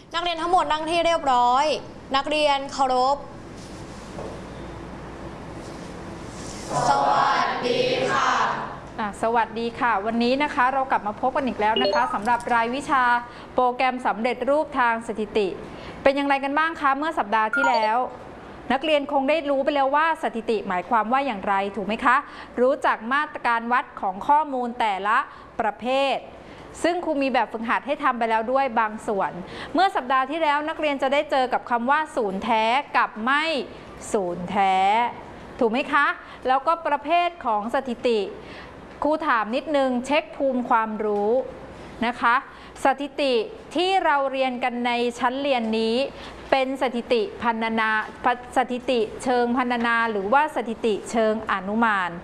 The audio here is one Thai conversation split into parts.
นักเรียนทั้งหมดนั่งที่เรียบร้อยนักเรียนเคารพสวัสดีค่ะสวัสดีค่ะวันนี้นะคะเรากลับมาพบกันอีกแล้วนะคะสำหรับรายวิชาโปรแกรมสำเร็จรูปทางสถิติเป็นอย่างไรกันบ้างคะเมื่อสัปดาห์ที่แล้วนักเรียนคงได้รู้ไปแล้วว่าสถิติหมายความว่าอย่างไรถูกไหมคะรู้จักมาตรการวัดของข้อมูลแต่ละประเภทซึ่งครูมีแบบฝึกหัดให้ทำไปแล้วด้วยบางส่วนเมื่อสัปดาห์ที่แล้วนักเรียนจะได้เจอกับคำว่าศูนย์แท้กับไม่ศูนย์แท้ถูกไหมคะแล้วก็ประเภทของสถิติครูถามนิดนึงเช็คภูมิความรู้นะคะสถิติที่เราเรียนกันในชั้นเรียนนี้เป็นสถิติพรรณนาสถิติเชิงพรรณนาหรือว่าสถิติเชิงอนุมาน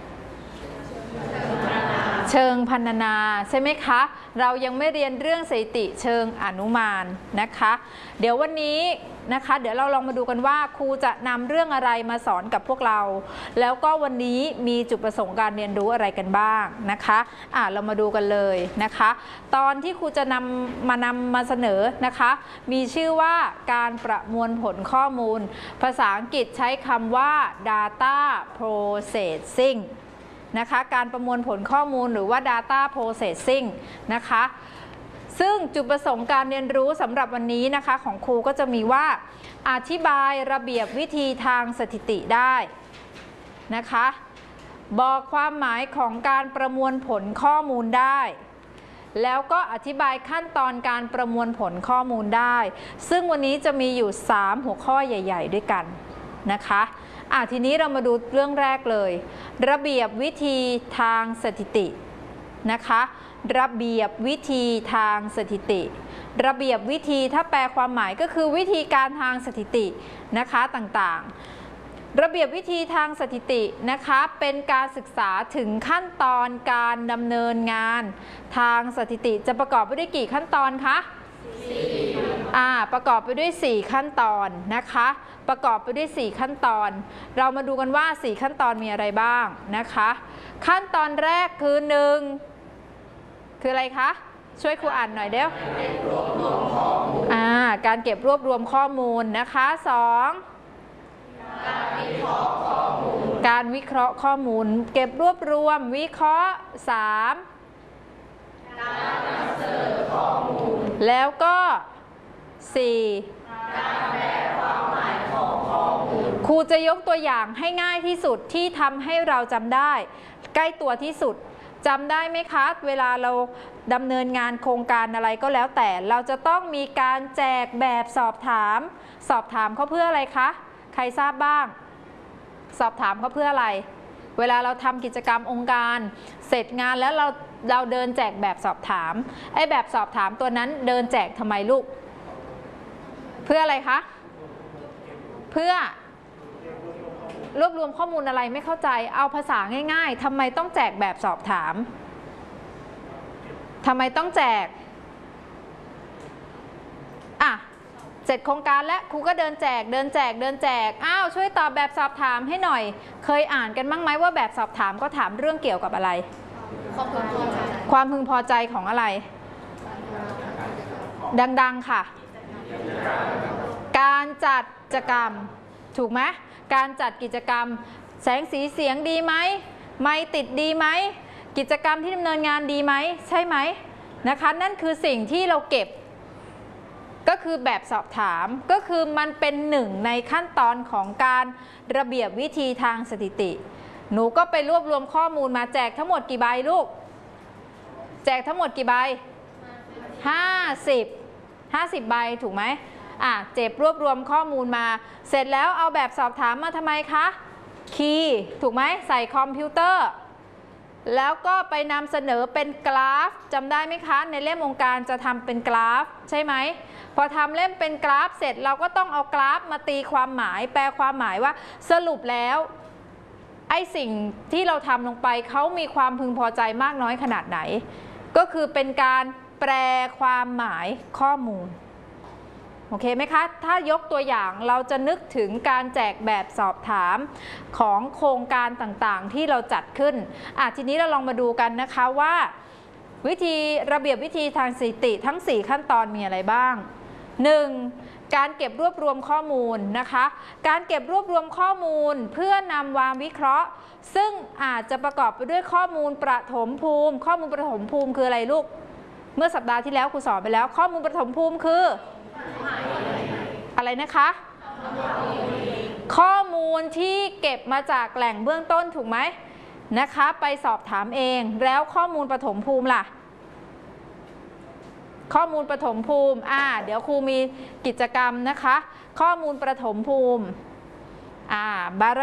เชิงพรรณนาใช่ไหมคะเรายังไม่เรียนเรื่องสถิติเชิงอนุมานนะคะเดี๋ยววันนี้นะคะเดี๋ยวเราลองมาดูกันว่าครูจะนำเรื่องอะไรมาสอนกับพวกเราแล้วก็วันนี้มีจุดประสงค์การเรียนรู้อะไรกันบ้างนะคะเรามาดูกันเลยนะคะตอนที่ครูจะนำมาเสนอนะคะมีชื่อว่าการประมวลผลข้อมูลภาษาอังกฤษใช้คำว่า data processing นะคะการประมวลผลข้อมูลหรือว่า data processing นะคะซึ่งจุดประสงค์การเรียนรู้สำหรับวันนี้นะคะของครูก็จะมีว่าอธิบายระเบียบวิธีทางสถิติได้นะคะบอกความหมายของการประมวลผลข้อมูลได้แล้วก็อธิบายขั้นตอนการประมวลผลข้อมูลได้ซึ่งวันนี้จะมีอยู่3หัวข้อใหญ่ๆด้วยกันนะคะทีนี้เรามาดูเรื่องแรกเลยระเบียบวิธีทางสถิตินะคะระเบียบวิธีทางสถิติระเบียบวิธีถ้าแปลความหมายก็คือวิธีการทางสถิตินะคะต่างๆระเบียบวิธีทางสถิตินะคะเป็นการศึกษาถึงขั้นตอนการดำเนินงานทางสถิติจะประกอบไปด้วยกี่ขั้นตอนคะประกอบไปด้วย4ขั้นตอนนะคะประกอบไปด้วย4ขั้นตอนเรามาดูกันว่า4ขั้นตอนมีอะไรบ้างนะคะขั้นตอนแรกคือ1คืออะไรคะช่วยครูอ่านหน่อยเดี๋ยวการเก็บรวบรวมข้อมูลนะคะ2การวิเคราะห์ข้อมูลเก็บรวบรวมวิเคราะห์3การนำเสนอข้อมูลแล้วก็4การแปลความหมายของข้อมูลครูจะยกตัวอย่างให้ง่ายที่สุดที่ทำให้เราจำได้ใกล้ตัวที่สุดจำได้ไหมคะเวลาเราดำเนินงานโครงการอะไรก็แล้วแต่เราจะต้องมีการแจกแบบสอบถามเขาเพื่ออะไรคะใครทราบบ้างสอบถามเขาเพื่ออะไรเวลาเราทำกิจกรรมองค์การเสร็จงานแล้วเราเดินแจกแบบสอบถามไอ้แบบสอบถามตัวนั้นเดินแจกทำไมลูกเพื่ออะไรคะเพื่อรวบรวมข้อมูลอะไรไม่เข้าใจเอาภาษาง่ายๆทำไมต้องแจกแบบสอบถามทำไมต้องแจกเสร็จโครงการแล้วครูก็เดินแจกช่วยตอบแบบสอบถามให้หน่อยเคยอ่านกันบ้างไหมว่าแบบสอบถามก็ถามเรื่องเกี่ยวกับอะไรความพึงพอใจของอะไรดังๆค่ะการจัดกิจกรรมถูกไหมการจัดกิจกรรมแสงสีเสียงดีไหมไมค์ติดดีไหมกิจกรรมที่ดำเนินงานดีไหมใช่ไหมนะคะนั่นคือสิ่งที่เราเก็บก็คือแบบสอบถามก็คือมันเป็นหนึ่งในขั้นตอนของการระเบียบวิธีทางสถิติหนูก็ไปรวบรวมข้อมูลมาแจกทั้งหมดกี่ใบลูกแจกทั้งหมดกี่ใบ50ใบถูกไหมเจ็บรวบรวมข้อมูลมาเสร็จแล้วเอาแบบสอบถามมาทำไมคะคีย์ถูกไหมใส่คอมพิวเตอร์แล้วก็ไปนำเสนอเป็นกราฟจำได้ไหมคะในเล่มองค์การจะทำเป็นกราฟใช่ไหมพอทำเล่มเป็นกราฟเสร็จเราก็ต้องเอากราฟมาตีความหมายแปลความหมายว่าสรุปแล้วไอ้สิ่งที่เราทำลงไปเขามีความพึงพอใจมากน้อยขนาดไหนก็คือเป็นการแปลความหมายข้อมูลโอเคไหมคะถ้ายกตัวอย่างเราจะนึกถึงการแจกแบบสอบถามของโครงการต่างๆที่เราจัดขึ้นทีนี้เราลองมาดูกันนะคะว่าวิธีระเบียบวิธีทางสถิติทั้ง4ขั้นตอนมีอะไรบ้าง 1. การเก็บรวบรวมข้อมูลนะคะการเก็บรวบรวมข้อมูลเพื่อนำวางวิเคราะห์ซึ่งอาจจะประกอบไปด้วยข้อมูลประถมภูมิข้อมูลประถมภูมิคืออะไรลูกเมื่อสัปดาห์ที่แล้วครูสอนไปแล้วข้อมูลประถมภูมิคืออะไรนะคะข้อมูลที่เก็บมาจากแหล่งเบื้องต้นถูกไหมนะคะไปสอบถามเองแล้วข้อมูลประถมภูมิล่ะข้อมูลประถมภูมิเดี๋ยวครูมีกิจกรรมนะคะข้อมูลประถมภูมิบาร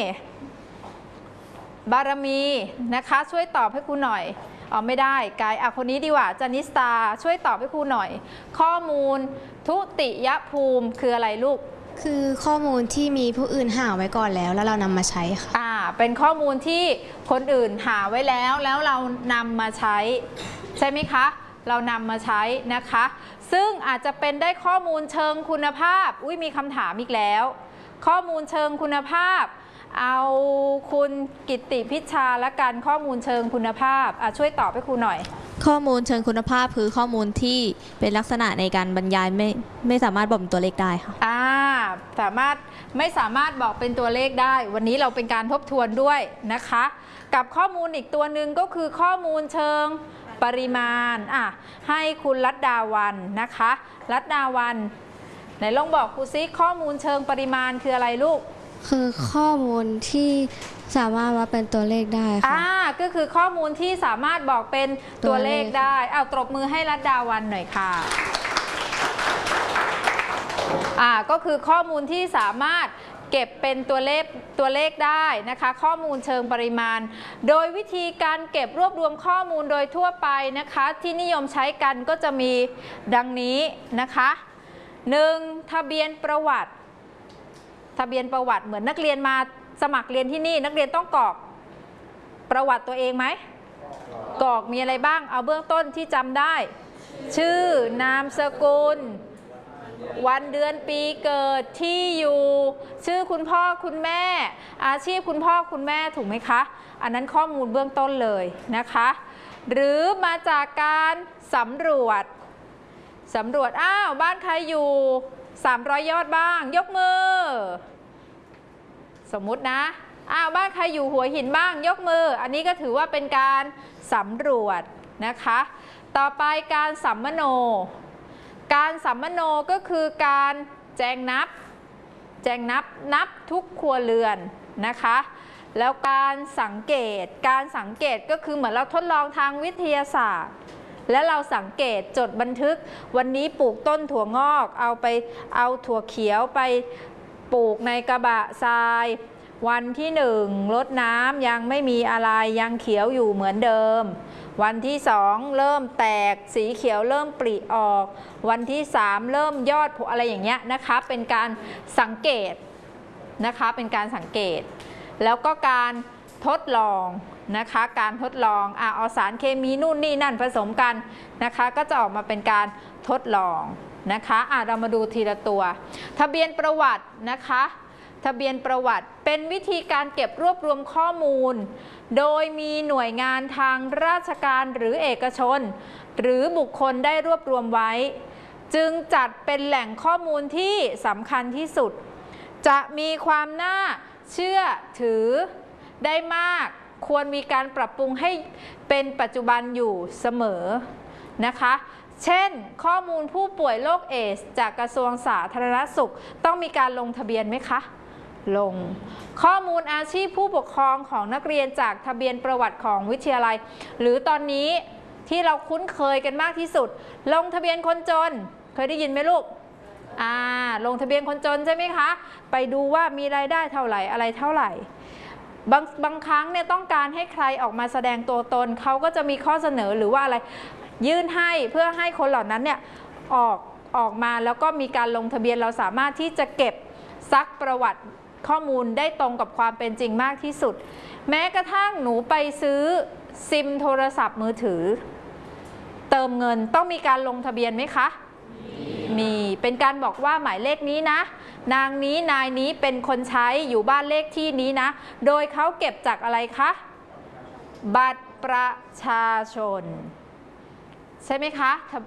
มีนะคะช่วยตอบให้ครูหน่อยไม่ได้กายคนนี้ดีกว่าจานิสตาช่วยตอบให้ครูหน่อยข้อมูลทุติยภูมิคืออะไรลูกคือข้อมูลที่มีผู้อื่นหาไว้ก่อนแล้วเรานำมาใช้ค่ะเป็นข้อมูลที่คนอื่นหาไว้แล้วเรานำมาใช้ใช่ไหมคะเรานำมาใช้นะคะซึ่งอาจจะเป็นได้ข้อมูลเชิงคุณภาพมีคำถามอีกแล้วข้อมูลเชิงคุณภาพเอาคุณกิตติพิชาและกันข้อมูลเชิงคุณภาพช่วยตอบให้ครูหน่อยข้อมูลเชิงคุณภาพคือข้อมูลที่เป็นลักษณะในการบรรยายไม่สามารถบอกเป็นตัวเลขได้ค่ะไม่สามารถบอกเป็นตัวเลขได้วันนี้เราเป็นการทบทวนด้วยนะคะกับข้อมูลอีกตัวหนึ่งก็คือข้อมูลเชิงปริมาณให้คุณรัตดาวันนะคะรัตดาวันไหนลองบอกครูซิข้อมูลเชิงปริมาณคืออะไรลูกคือข้อมูลที่สามารถว่าเป็นตัวเลขได้ค่ะก็คือข้อมูลที่สามารถบอกเป็นตัวเลขได้ตบมือให้รัตดาวันหน่อยค่ะก็คือข้อมูลที่สามารถเก็บเป็นตัวเลขได้นะคะข้อมูลเชิงปริมาณโดยวิธีการเก็บรวบรวมข้อมูลโดยทั่วไปนะคะที่นิยมใช้กันก็จะมีดังนี้นะคะ 1. ทะเบียนประวัติเหมือนนักเรียนมาสมัครเรียนที่นี่นักเรียนต้องกรอกประวัติตัวเองไหมกรอกมีอะไรบ้างเอาเบื้องต้นที่จำได้ชื่อนามสกุลวันเดือนปีเกิดที่อยู่ชื่อคุณพ่อคุณแม่อาชีพคุณพ่อคุณแม่ถูกไหมคะอันนั้นข้อมูลเบื้องต้นเลยนะคะหรือมาจากการสำรวจบ้านใครอยู่300 ยอดบ้างยกมือสมมุตินะบ้านใครอยู่หัวหินบ้างยกมืออันนี้ก็ถือว่าเป็นการสำรวจนะคะต่อไปการสัมมโนก็คือการแจงนับทุกครัวเรือนนะคะแล้วการสังเกตก็คือเหมือนเราทดลองทางวิทยาศาสตร์และเราสังเกตจดบันทึกวันนี้ปลูกต้นถั่วงอกเอาถั่วเขียวไปปลูกในกระบะทรายวันที่1รดน้ำยังไม่มีอะไรยังเขียวอยู่เหมือนเดิมวันที่2เริ่มแตกสีเขียวเริ่มปริออกวันที่3เริ่มยอดอะไรอย่างเงี้ยนะคะเป็นการสังเกตนะคะเป็นการสังเกตแล้วก็การทดลองนะคะการทดลองเอาสารเคมีนู่นนี่นั่นผสมกันนะคะก็จะออกมาเป็นการทดลองนะคะเรามาดูทีละตัวทะเบียนประวัตินะคะทะเบียนประวัติเป็นวิธีการเก็บรวบรวมข้อมูลโดยมีหน่วยงานทางราชการหรือเอกชนหรือบุคคลได้รวบรวมไว้จึงจัดเป็นแหล่งข้อมูลที่สำคัญที่สุดจะมีความน่าเชื่อถือได้มากควรมีการปรับปรุงให้เป็นปัจจุบันอยู่เสมอนะคะเช่นข้อมูลผู้ป่วยโรคเอดส์จากกระทรวงสาธารณสุขต้องมีการลงทะเบียนไหมคะลงข้อมูลอาชีพผู้ปกครองของนักเรียนจากทะเบียนประวัติของวิทยาลัยหรือตอนนี้ที่เราคุ้นเคยกันมากที่สุดลงทะเบียนคนจนเคยได้ยินไหมลูกลงทะเบียนคนจนใช่ไหมคะไปดูว่ามีรายได้เท่าไหร่อะไรเท่าไหร่บางครั้งเนี่ยต้องการให้ใครออกมาแสดงตัวตนเขาก็จะมีข้อเสนอหรือว่าอะไรยื่นให้เพื่อให้คนเหล่านั้นเนี่ยออกมาแล้วก็มีการลงทะเบียนเราสามารถที่จะเก็บซักประวัติข้อมูลได้ตรงกับความเป็นจริงมากที่สุดแม้กระทั่งหนูไปซื้อซิมโทรศัพท์มือถือเติมเงินต้องมีการลงทะเบียนไหมคะมีเป็นการบอกว่าหมายเลขนี้นะนางนี้นายนี้เป็นคนใช้อยู่บ้านเลขที่นี้นะโดยเขาเก็บจากอะไรคะบัตรประชาชนใช่ไหมคะ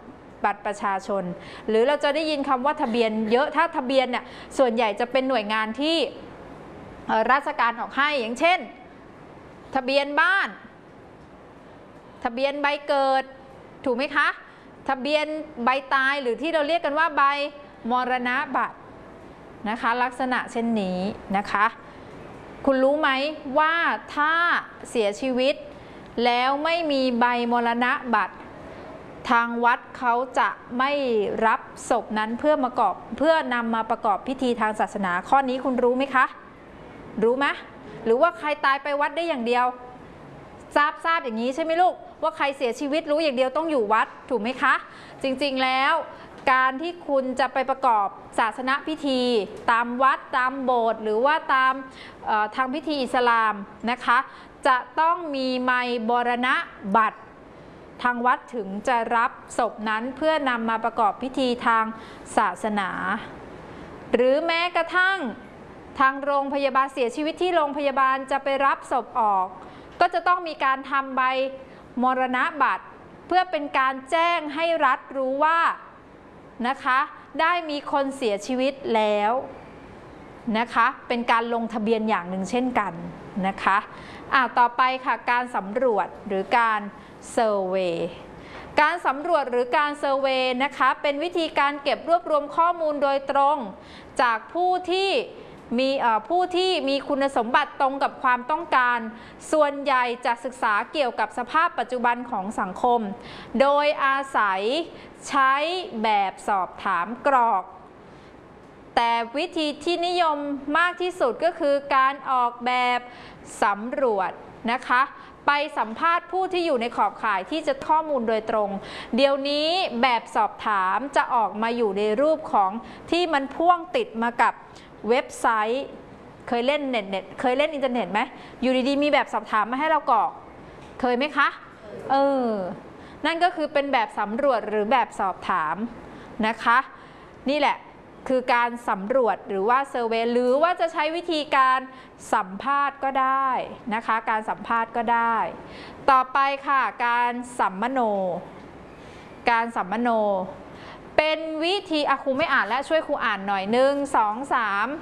บัตรประชาชนหรือเราจะได้ยินคำว่าทะเบียนเยอะถ้าทะเบียนเนี่ยส่วนใหญ่จะเป็นหน่วยงานที่ราชการออกให้อย่างเช่นทะเบียนบ้านทะเบียนใบเกิดถูกไหมคะทะเบียนใบตายหรือที่เราเรียกกันว่าใบมรณบัตรนะคะลักษณะเช่นนี้นะคะคุณรู้ไหมว่าถ้าเสียชีวิตแล้วไม่มีใบมรณบัตรทางวัดเขาจะไม่รับศพนั้นเพื่อนำมาประกอบพิธีทางศาสนาข้อนี้คุณรู้ไหมคะรู้ไหมหรือว่าใครตายไปวัดได้อย่างเดียวทราบอย่างนี้ใช่ไหมลูกว่าใครเสียชีวิตรู้อย่างเดียวต้องอยู่วัดถูกไหมคะจริงๆแล้วการที่คุณจะไปประกอบศาสนพิธีตามวัดตามโบสถ์หรือว่าตามทางพิธีอิสลามนะคะจะต้องมีไมบรณบัตรทางวัดถึงจะรับศพนั้นเพื่อนำมาประกอบพิธีทางศาสนาหรือแม้กระทั่งทางโรงพยาบาลเสียชีวิตที่โรงพยาบาลจะไปรับศพออกก็จะต้องมีการทำใบมรณบัตรเพื่อเป็นการแจ้งให้รัฐรู้ว่านะคะได้มีคนเสียชีวิตแล้วนะคะเป็นการลงทะเบียนอย่างหนึ่งเช่นกันนะคะต่อไปค่ะการสำรวจหรือการเซอร์เวย์การสำรวจหรือการเซอร์เวย์นะคะเป็นวิธีการเก็บรวบรวมข้อมูลโดยตรงจากผู้ที่มีคุณสมบัติตรงกับความต้องการส่วนใหญ่จะศึกษาเกี่ยวกับสภาพปัจจุบันของสังคมโดยอาศัยใช้แบบสอบถามกรอกแต่วิธีที่นิยมมากที่สุดก็คือการออกแบบสำรวจนะคะไปสัมภาษณ์ผู้ที่อยู่ในขอบข่ายที่จะข้อมูลโดยตรงเดี๋ยวนี้แบบสอบถามจะออกมาอยู่ในรูปของที่มันพ่วงติดมากับเว็บไซต์เคยเล่นเคยเล่นอินเทอร์เน็ตไหมอยู่ดีๆมีแบบสอบถามมาให้เรากรอกเคยไหมคะนั่นก็คือเป็นแบบสำรวจหรือแบบสอบถามนะคะนี่แหละคือการสำรวจหรือว่าเซอร์เวย์หรือว่าจะใช้วิธีการสัมภาษณ์ก็ได้นะคะการสัมภาษณ์ก็ได้ต่อไปค่ะการสัมมโนการสัมมโนเป็นวิธีครูไม่อ่านและช่วยครูอ่านหน่อย1 2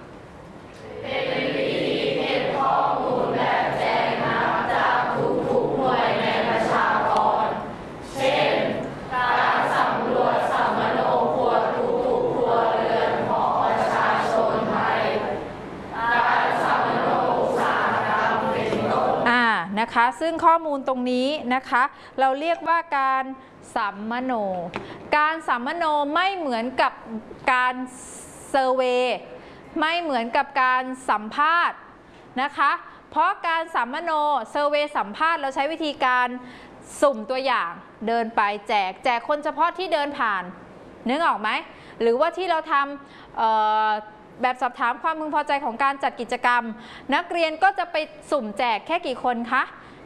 3เป็นวิธีเก็บข้อมูลแบบแจ้งนับจากทุกหน่วยในประชากรเช่นการสำรวจสัมมโนครัวทุกครัวเรือนของประชาชนไทยการสัมมโนอุตสาหกรรมเป็นต้นนะคะซึ่งข้อมูลตรงนี้นะคะเราเรียกว่าการสัมมโนการสัมมโนไม่เหมือนกับการเซอร์เวย์ไม่เหมือนกับการสัมภาษณ์นะคะเพราะการสัมมโนเซอร์เวย์สัมภาษณ์เราใช้วิธีการสุ่มตัวอย่างเดินไปแจกคนเฉพาะที่เดินผ่านนึกออกไหมหรือว่าที่เราทำแบบสอบถามความพึงพอใจของการจัดกิจกรรมนักเรียนก็จะไปสุ่มแจกแค่กี่คนคะ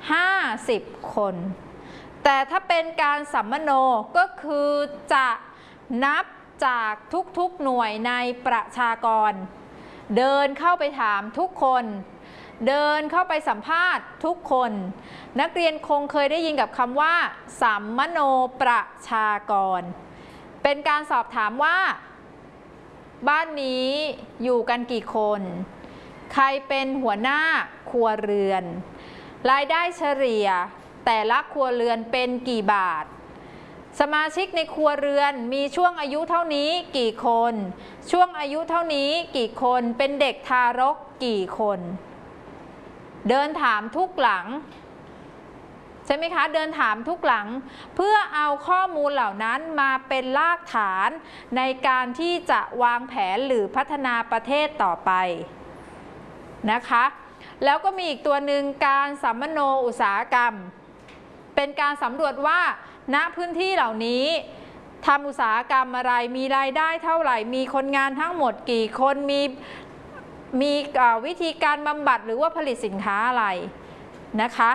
50 คนแต่ถ้าเป็นการสัมมโนก็คือจะนับจากทุกๆหน่วยในประชากรเดินเข้าไปถามทุกคนเดินเข้าไปสัมภาษณ์ทุกคนนักเรียนคงเคยได้ยินกับคำว่าสัมมโนประชากรเป็นการสอบถามว่าบ้านนี้อยู่กันกี่คนใครเป็นหัวหน้าครัวเรือนรายได้เฉลี่ยแต่ละครัวเรือนเป็นกี่บาทสมาชิกในครัวเรือนมีช่วงอายุเท่านี้กี่คนช่วงอายุเท่านี้กี่คนเป็นเด็กทารกกี่คนเดินถามทุกหลังใช่ไหมคะเดินถามทุกหลังเพื่อเอาข้อมูลเหล่านั้นมาเป็นรากฐานในการที่จะวางแผนหรือพัฒนาประเทศต่อไปนะคะแล้วก็มีอีกตัวหนึ่งการสัมมโนอุตสาหกรรมเป็นการสำรวจว่าณพื้นที่เหล่านี้ทำอุตสาหกรรมอะไรมีรายได้เท่าไหร่มีคนงานทั้งหมดกี่คนมีวิธีการบำบัดหรือว่าผลิตสินค้าอะไรนะคะ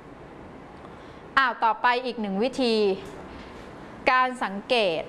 ต่อไปอีกหนึ่งวิธีการสังเกต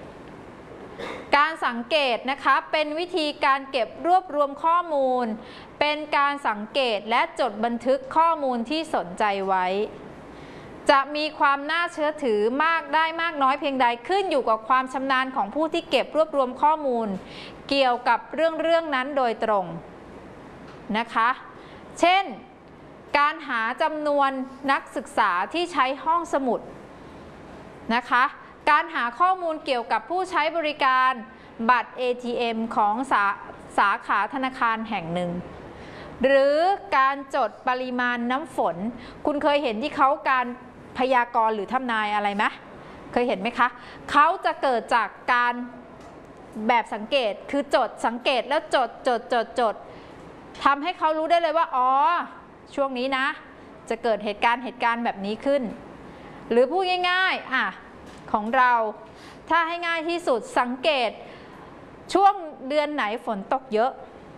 นะคะเป็นวิธีการเก็บรวบรวมข้อมูลเป็นการสังเกตและจดบันทึกข้อมูลที่สนใจไว้จะมีความน่าเชื่อถือมากได้มากน้อยเพียงใดขึ้นอยู่กับความชำนาญของผู้ที่เก็บรวบรวมข้อมูลเกี่ยวกับเรื่องนั้นโดยตรงนะคะเช่นการหาจำนวนนักศึกษาที่ใช้ห้องสมุดนะคะการหาข้อมูลเกี่ยวกับผู้ใช้บริการบัตร ATM ของสาขาธนาคารแห่งหนึ่งหรือการจดปริมาณน้ำฝนคุณเคยเห็นที่เขาการพยากรณ์หรือทำนายอะไรไหมเคยเห็นไหมคะเขาจะเกิดจากการแบบสังเกตคือจดสังเกตแล้วจดทำให้เขารู้ได้เลยว่าอ๋อช่วงนี้นะจะเกิดเหตุการณ์แบบนี้ขึ้นหรือพูดง่ายๆของเราถ้าให้ง่ายที่สุดสังเกตช่วงเดือนไหนฝนตกเยอะ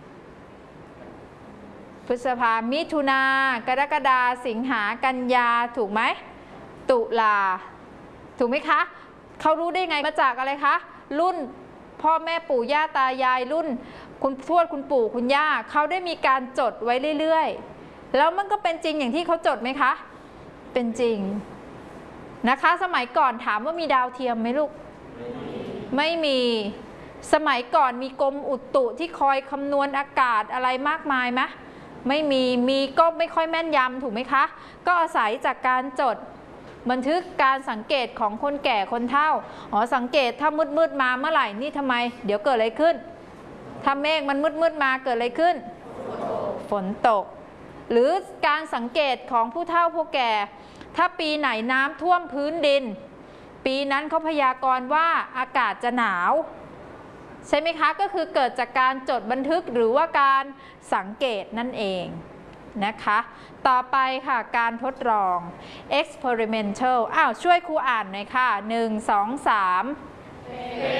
พฤษภามิถุนากรกฎาสิงหากันยาถูกไหมตุลาถูกไหมคะเขารู้ได้ไงมาจากอะไรคะรุ่นพ่อแม่ปู่ย่าตายายรุ่นคุณทวดคุณปู่คุณย่าเขาได้มีการจดไว้เรื่อยๆแล้วมันก็เป็นจริงอย่างที่เขาจดไหมคะเป็นจริงนะคะสมัยก่อนถามว่ามีดาวเทียมไหมลูกไม่มีสมัยก่อนมีกรมอุตุที่คอยคำนวณอากาศอะไรมากมายไหมไม่มีก็ไม่ค่อยแม่นยำถูกไหมคะก็อาศัยจากการจดบันทึกการสังเกตของคนแก่คนเฒ่าสังเกตถ้ามืดมาเมื่อไหร่นี่ทำไมเดี๋ยวเกิดอะไรขึ้นถ้าเมฆมันมืดมาเกิดอะไรขึ้นฝนตกหรือการสังเกตของผู้เฒ่าผู้แก่ถ้าปีไหนน้ำท่วมพื้นดินปีนั้นเขาพยากรณ์ว่าอากาศจะหนาวใช่ไหมคะก็คือเกิดจากการจดบันทึกหรือว่าการสังเกตนั่นเองนะคะต่อไปค่ะการทดลอง experimental ช่วยครูอ่านหน่อยค่ะ1 2 3